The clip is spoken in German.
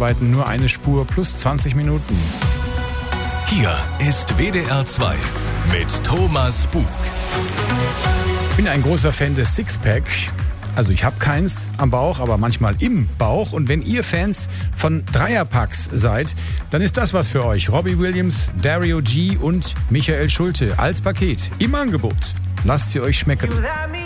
Dreharbeiten nur eine Spur plus 20 Minuten. Hier ist WDR 2 mit Thomas Bug. Ich bin ein großer Fan des Sixpack. Also ich habe keins am Bauch, aber manchmal im Bauch. Und wenn ihr Fans von Dreierpacks seid, dann ist das was für euch. Robbie Williams, Dario G. und Michael Schulte als Paket im Angebot. Lasst sie euch schmecken.